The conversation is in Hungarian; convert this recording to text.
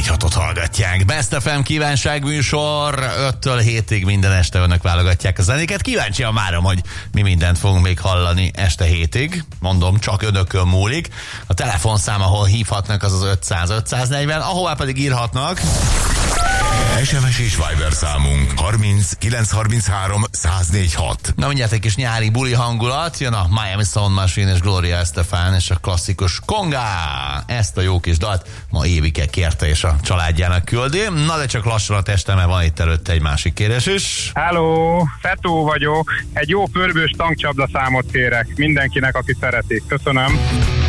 104.6-ot hallgatják. Best FM kívánságműsor 5-től 7-ig minden este önök válogatják a zenéket. Kíváncsian várom, hogy mi mindent fogunk még hallani este 7-ig. Mondom, csak önökön múlik. A telefonszám, ahol hívhatnak, az 500-540, ahová pedig írhatnak. SMS és Viber számunk 30 933 1046. Na mindjárt egy kis nyári buli hangulat, jön a Miami Sound Machine és Gloria Estefan és a klasszikus Konga. Ezt a jó kis dalt ma Évike kérte és a családjának küldi. Na de csak lassan a testem, mert van itt előtte egy másik kérés is. Hello, Fetó vagyok. Egy jó pörgős tankcsapda számot kérek mindenkinek, aki szereti. Köszönöm.